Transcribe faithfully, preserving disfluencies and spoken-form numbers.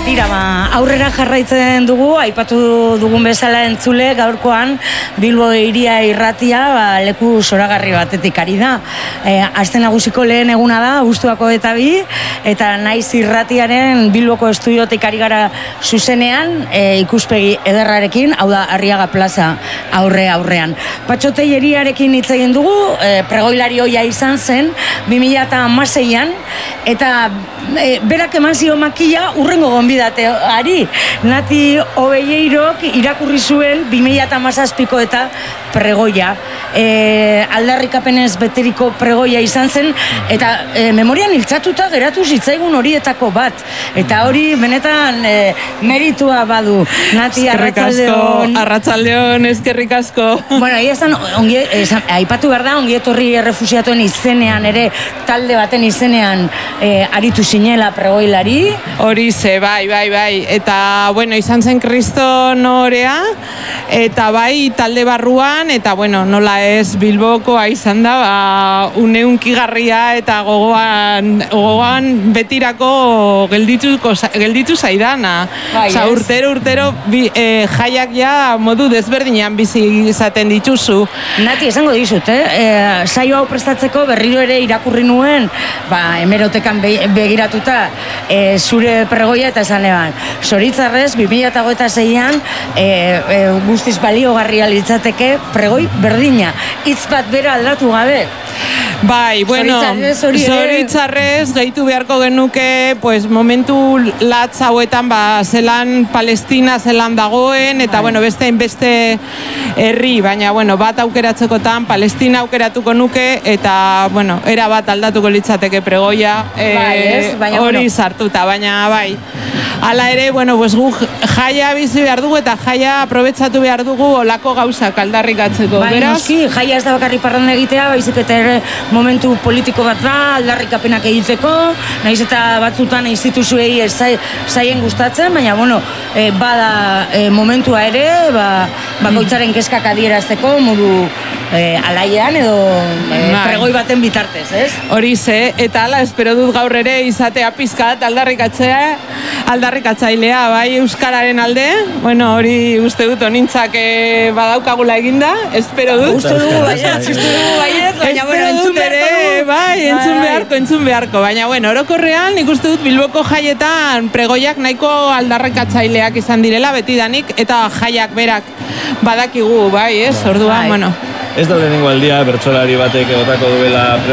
Tira, ba, aurrera jarraitzen dugu, aipatu dugun bezala entzule, gaurkoan Bilbo hiria irratia ba, leku zoragarri batetik ari da. E, Aste nagusiko lehen eguna da, abuztuako eta bi, eta naiz irratiaren Bilboko estudiotik ari gara zuzenean, e, ikuspegi ederrarekin, hau da Arriaga Plaza aurre aurrean. Patxo Telleriarekin hitz egin dugu, e, pregoilari hoia izan zen, bi mila hamaseian, eta e, berak eman zio makila urrengo gonbidate ari. Nati Obeieirok irakurri zuen bi mila hamazazpiko eta pregoia. E, aldarrikapenez beteriko pregoia izan zen, eta e, memorian hiltzatuta geratu zitzaigun horietako bat. Eta hori benetan e, meritua badu. Nati, arratsaldeon. Arratsaldeon, eskerrik asko. Bueno, ia esan, ongi, esan, aipatu behar da, ongi etorri errefusiatuen izenean ere, talde baten izenean e, aritu zinela pregoilari. Hori ze, bai, bai, bai. Eta, bueno, izan zen Kriston orea, eta bai, talde barruan, eta, bueno, nola ez Bilbokoa izan da, ba, une unkigarria eta gogoan, gogoan betirako geldituko, gelditu zaidana. Bai, Osa, urtero, urtero, bi, e, jaiak ja modu desberdinean bizi izaten dituzu. Nati, esango dizut, eh? E, saio hau prestatzeko berriro ere irakurri nuen, ba, hemerotekan be, begiratuta, e, zure pregoia eta esan eban. Zoritzarrez, bi mila hogeita seian, e, e, guztiz baliogarria litzateke pregoi berdina. Hitz bat bera aldatu gabe. Bai, bueno, zoritzarrez gehitu beharko genuke, pues, momentu latz hauetan, ba, zelan Palestina zelan dagoen, eta, bai, bueno, beste beste herri, baina, bueno, bat aukeratzekotan Palestina aukeratuko nuke, eta, bueno, era bat aldatuko litzateke pregoia, e, bai, ez, baina, hori bueno, sartuta, baina, bai. Hala ere, bueno, pues, gu jaia bizi behar dugu, eta jaia aprobetsatu behar dugu olako gauzak aldarrikatzeko. Bai, beraz, noski, jaia ez da bakarrik parranda egitea, baizik eta ere momentu politiko bat da, aldarrikapenak egiteko, nahiz eta batzutan instituzioei ez zaien gustatzen, baina, bueno, e, bada e, momentua ere, ba, bakoitzaren kezkak adierazteko, modu e, alaiean edo e, pregoi baten bitartez, ez? Hori ze, eta hala, espero dut gaur ere izatea pizkat aldarrikatzea, aldarrikatzailea, bai, euskararen alde, bueno, hori uste dut onintzak e, badaukagula eginda, espero dut. Uste dugu baiet, uste dugu baiet, baina, bueno, entzun beharko dugu. Bai, entzun beharko, entzun beharko, baina, bueno, orokorrean, nik uste dut Bilboko jaietan pregoiak nahiko aldarrikatzaileak izan direla, betidanik, eta jaiak berak badakigu, bai, ez, orduan, bueno. Ez da lehenengo aldia bertsolari batek egotako duela